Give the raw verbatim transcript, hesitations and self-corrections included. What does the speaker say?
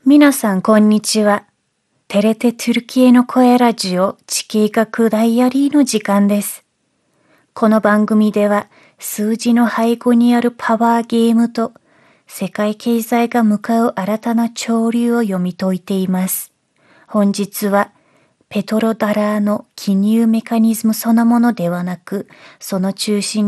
皆さんこんにちは。テレテトゥルキエの声ラジオ地計画ダイアリーの時間です。この番組では数字の背後にあるパワーゲームと世界経済が向かう新たな潮流を読み解いています。本日はペトロダラーの記入メカニズムそのものではなく、その中心